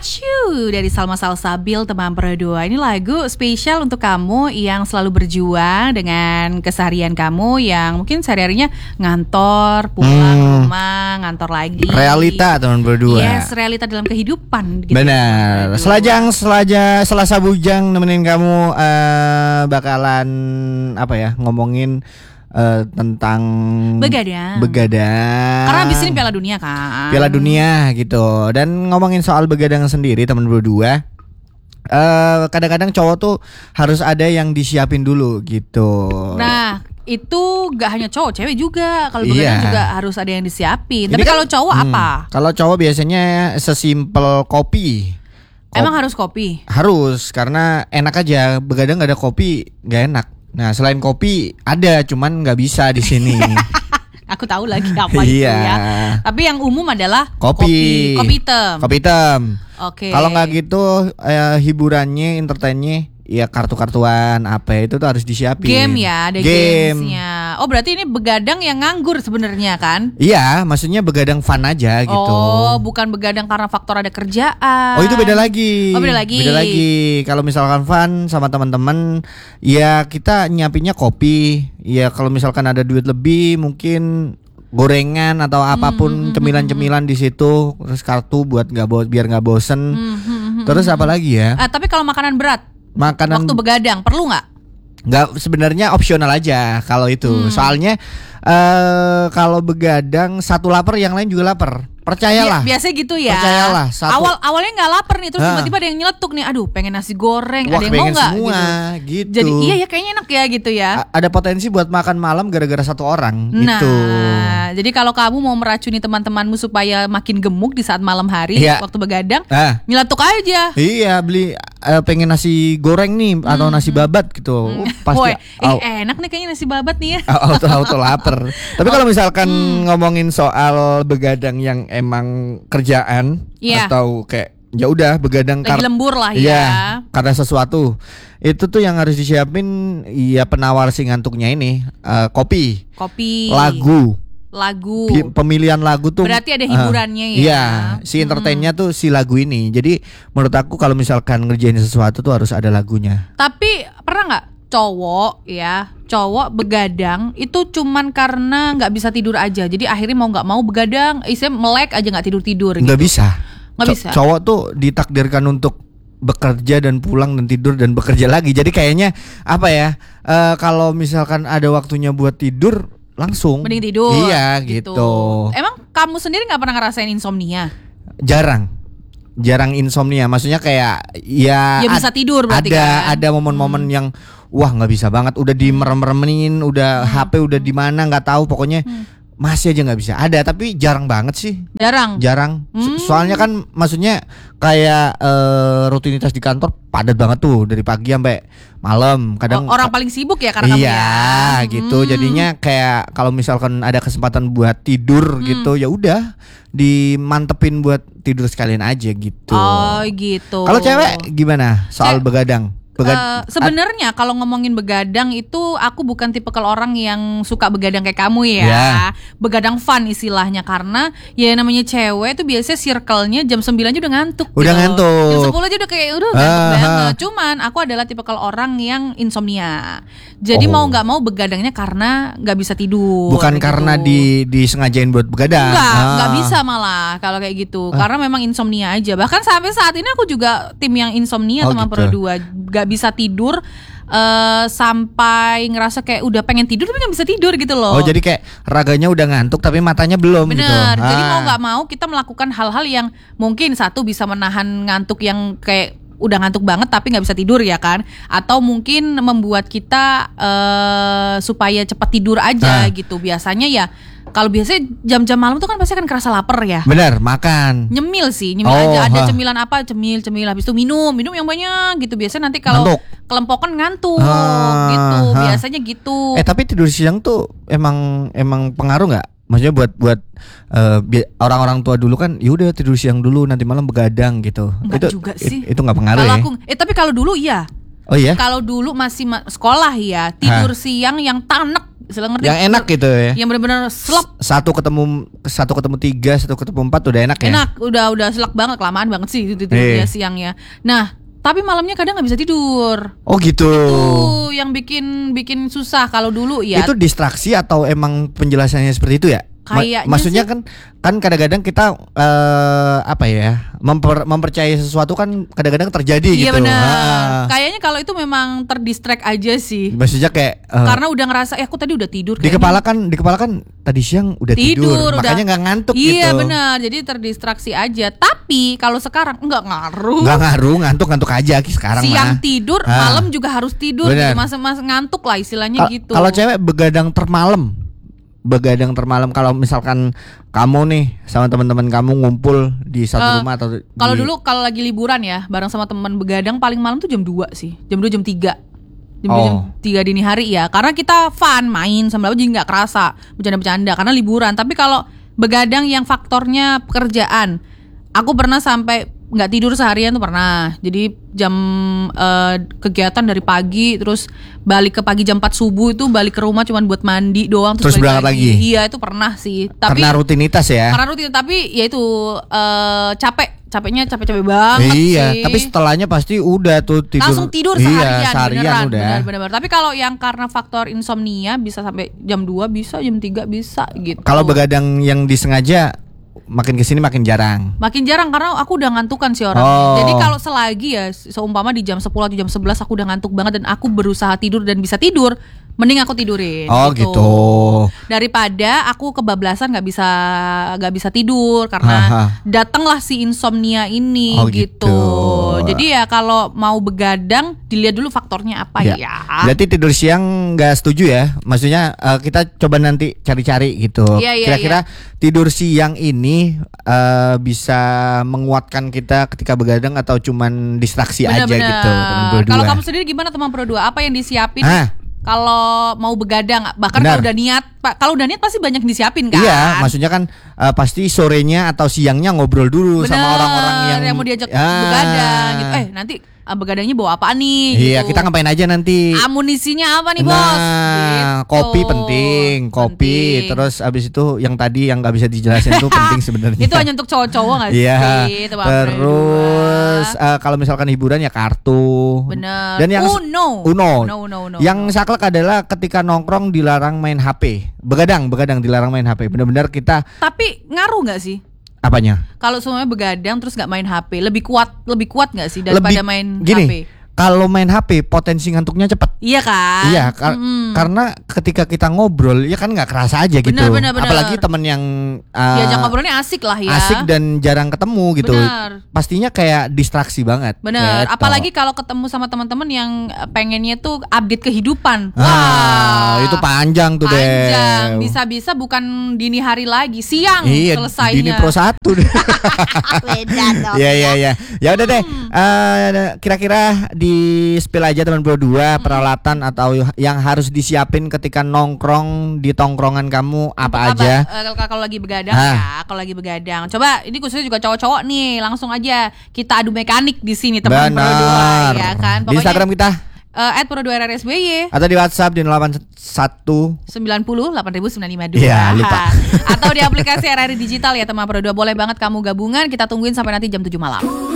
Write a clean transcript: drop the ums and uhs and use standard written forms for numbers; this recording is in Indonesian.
Acu dari Salma Salsabil teman berdua. Ini lagu spesial untuk kamu yang selalu berjuang dengan keseharian kamu yang mungkin sehari-harinya ngantor, pulang rumah, ngantor lagi. Realita teman berdua. Yes, realita dalam kehidupan gitu. Benar. Selasa bujang nemenin kamu bakalan ngomongin tentang begadang. Begadang. Karena abis ini Piala Dunia kan. Piala Dunia gitu. Dan ngomongin soal begadang sendiri teman berdua. Kadang-kadang cowok tuh harus ada yang disiapin dulu gitu. Nah, itu gak hanya cowok, cewek juga. Kalau begadang juga harus ada yang disiapin. Tapi kalau cowok apa? Kalau cowok biasanya sesimpel kopi. Emang harus kopi? Harus, karena enak aja. Begadang gak ada kopi gak enak. Nah, selain kopi ada, cuman nggak bisa di sini. Aku tahu lagi apa itu ya. Tapi yang umum adalah kopi hitam. Kopi hitam. Oke. Kalau nggak gitu, hiburannya, entertainnya, ya kartu-kartuan apa itu tuh harus disiapin. Game ya, ada gamesnya. Oh, berarti ini begadang yang nganggur sebenarnya kan? Iya, maksudnya begadang fun aja gitu. Oh, bukan begadang karena faktor ada kerjaan. Oh, itu beda lagi. Oh, beda lagi. Beda lagi. Kalau misalkan fun sama teman-teman, ya kita nyiapinnya kopi. Ya kalau misalkan ada duit lebih, mungkin gorengan atau apapun cemilan-cemilan di situ, terus kartu buat biar nggak bosen. Terus apa lagi ya? Tapi kalau makanan berat, waktu begadang perlu nggak? Nggak, sebenarnya opsional aja kalau itu. Soalnya kalau begadang satu lapar yang lain juga lapar. Percayalah. Biasanya gitu ya. Percayalah. Awalnya nggak lapar nih, terus tiba-tiba ada yang nyeletuk nih. Aduh, pengen nasi goreng. Wah, ada yang mau nggak? Semua, gitu. Jadi iya ya, kayaknya enak ya gitu ya. Ada potensi buat makan malam gara-gara satu orang. Nah, gitu. Jadi kalau kamu mau meracuni teman-temanmu supaya makin gemuk di saat malam hari waktu begadang, nyeletuk aja. Iya, beli pengen nasi goreng nih atau nasi babat gitu. Pasti. Enak nih kayaknya nasi babat nih ya. Auto lapar. Tapi kalau misalkan ngomongin soal begadang yang emang kerjaan atau kayak ya udah begadang lagi lembur lah karena sesuatu itu tuh yang harus disiapin ya penawar si ngantuknya ini kopi, lagu, pemilihan lagu tuh berarti ada hiburannya ya. Iya, si entertainnya tuh si lagu ini. Jadi menurut aku kalau misalkan ngerjain sesuatu tuh harus ada lagunya. Tapi pernah nggak cowok begadang itu cuman karena nggak bisa tidur aja, jadi akhirnya mau nggak mau begadang, melek aja nggak tidur nggak gitu. bisa. Bisa. Cowok tuh ditakdirkan untuk bekerja dan pulang dan tidur dan bekerja lagi. Jadi kayaknya kalau misalkan ada waktunya buat tidur langsung mending tidur. Iya gitu. Emang kamu sendiri nggak pernah ngerasain insomnia? Jarang insomnia, maksudnya kayak ya bisa tidur berarti ada momen-momen yang wah nggak bisa banget, udah dimerem-meremin, udah HP udah di mana nggak tahu, pokoknya masih aja nggak bisa. Ada, tapi jarang banget sih. Jarang. Soalnya kan maksudnya kayak rutinitas di kantor padat banget tuh dari pagi sampai malam. Kadang orang paling sibuk ya karena kamu ya. Gitu. Jadinya kayak kalau misalkan ada kesempatan buat tidur gitu, ya udah dimantepin buat tidur sekalian aja gitu. Oh gitu. Kalau cewek gimana soal begadang? Sebenarnya kalau ngomongin begadang itu aku bukan tipikal orang yang suka begadang kayak kamu ya. Begadang fun istilahnya, karena ya namanya cewek itu biasanya circle-nya jam 9 aja udah ngantuk. Ngantuk. Jam 10 aja udah kayak ngantuk banget. Cuman aku adalah tipikal orang yang insomnia. Jadi mau nggak mau begadangnya karena nggak bisa tidur. Bukan karena disengajain buat begadang. Nggak bisa malah kalau kayak gitu. Karena memang insomnia aja. Bahkan sampai saat ini aku juga tim yang insomnia teman berdua. Gak bisa tidur sampai ngerasa kayak udah pengen tidur tapi gak bisa tidur gitu loh. Oh, jadi kayak raganya udah ngantuk tapi matanya belum. Bener, gitu. Jadi mau gak mau kita melakukan hal-hal yang mungkin satu bisa menahan ngantuk yang kayak udah ngantuk banget tapi gak bisa tidur ya kan. Atau mungkin membuat kita supaya cepat tidur aja gitu. Biasanya ya kalau biasanya jam-jam malam tuh kan pasti akan kerasa lapar ya. Bener, makan. Nyemil aja, ada cemilan apa, cemil habis itu minum yang banyak gitu. Biasanya nanti kalau kelempokan ngantuk gitu. Biasanya gitu. Tapi tidur siang tuh emang pengaruh nggak? Maksudnya buat orang-orang tua dulu kan, yaudah tidur siang dulu nanti malam begadang gitu. Enggak juga sih. Itu nggak pengaruh kalau ya? Tapi kalau dulu iya. Oh iya? Kalau dulu masih sekolah ya, tidur siang yang tanek, ngerti? Yang enak gitu ya. Yang benar-benar selap. Satu ketemu 3, satu ketemu 4 udah enak ya. Enak, udah selak banget, kelamaan banget sih tidurnya siangnya. Nah, tapi malamnya kadang nggak bisa tidur. Oh gitu. Itu yang bikin susah kalau dulu ya. Itu distraksi atau emang penjelasannya seperti itu ya? Maksudnya sih, kan kadang-kadang kita apa ya, mempercayai sesuatu kan kadang-kadang terjadi iya, gitu. Benar. Kayaknya kalau itu memang terdistract aja sih. Maksudnya kayak karena udah ngerasa aku tadi udah tidur. Di kepala kan tadi siang udah tidur makanya nggak ngantuk gitu. Iya benar. Jadi terdistraksi aja. Tapi kalau sekarang nggak ngaruh. Nggak ngaruh, ngantuk aja sekarang. Siang tidur, malam juga harus tidur. Gitu. Masa ngantuk lah istilahnya gitu. Kalau cewek begadang termalam kalau misalkan kamu nih sama teman-teman kamu ngumpul di satu rumah atau kalau dulu kalau lagi liburan ya bareng sama teman begadang paling malam tuh jam 2 sih. Jam 2 jam 3. Jam 3 dini hari ya. Karena kita fun main sambil jadi nggak kerasa bercanda-bercanda karena liburan. Tapi kalau begadang yang faktornya pekerjaan, aku pernah sampai nggak tidur seharian tuh pernah. Jadi jam kegiatan dari pagi terus balik ke pagi jam 4 subuh itu balik ke rumah cuman buat mandi doang terus berangkat lagi. Iya itu pernah sih. Tapi karena rutinitas ya. Karena rutinitas tapi ya itu capek banget iya, sih. tapi setelahnya pasti udah tuh tidur. Langsung tidur seharian, iya, seharian udah. Benar. Tapi kalau yang karena faktor insomnia bisa sampai jam 2 bisa, jam 3 bisa gitu. Kalau begadang yang disengaja makin kesini makin jarang. Makin jarang karena aku udah ngantukan sih orangnya. Jadi kalau selagi ya seumpama di jam 10 atau jam 11 aku udah ngantuk banget dan aku berusaha tidur dan bisa tidur, mending aku tidurin. Oh gitu. Daripada aku kebablasan nggak bisa tidur karena datanglah si insomnia ini gitu. Jadi ya kalau mau begadang dilihat dulu faktornya apa ya. Berarti tidur siang nggak setuju ya? Maksudnya kita coba nanti cari-cari gitu. Kira-kira tidur siang ini bisa menguatkan kita ketika begadang atau cuman distraksi aja gitu? Kalau kamu sendiri gimana teman Pro 2? Apa yang disiapin? Kalau mau begadang, bahkan kalau udah niat pasti banyak disiapin kan? Iya, maksudnya kan pasti sorenya atau siangnya ngobrol dulu sama orang-orang yang mau diajak begadang gitu. Nanti begadangnya bawa apa nih? Iya, gitu. Kita ngapain aja nanti? Amunisinya apa nih bos? Gitu. Kopi penting, terus abis itu yang tadi yang nggak bisa dijelasin tuh penting sebenarnya. Itu hanya untuk cowok-cowok nggak sih? Iya. Terus kalau misalkan hiburan ya kartu. Bener. Dan yang Uno. Yang saklek adalah ketika nongkrong dilarang main HP. Begadang dilarang main HP. Benar-benar kita. Tapi ngaruh nggak sih? Apanya? Kalau semuanya begadang terus nggak main HP, lebih kuat nggak sih daripada main HP? Kalau main HP potensi ngantuknya cepat. Iya kan? Iya, karena ketika kita ngobrol ya kan nggak kerasa aja gitu. Benar. Apalagi temen yang diajak ngobrolnya asik lah ya. Asik dan jarang ketemu gitu. Benar. Pastinya kayak distraksi banget. Benar. Gitu. Apalagi kalau ketemu sama teman-teman yang pengennya tuh update kehidupan. Itu panjang tuh deh. Bisa-bisa bukan dini hari lagi, siang selesainya. Dini Pro 1 deh. Beda dong. Iya. Ya udah deh. Kira-kira di spill aja teman Pro 2 peralatan atau yang harus disiapin ketika nongkrong di tongkrongan kamu apa aja? Kalau lagi begadang kalau lagi begadang. Coba ini khususnya juga cowok-cowok nih, langsung aja kita adu mekanik di sini teman Pro 2 ya kan. Pokoknya di Instagram kita @pro2rrsby atau di WhatsApp di 81 90 8952. Iya, lupa. Atau di aplikasi RRI Digital ya teman Pro 2. Boleh banget kamu gabungan, kita tungguin sampai nanti jam 7 malam.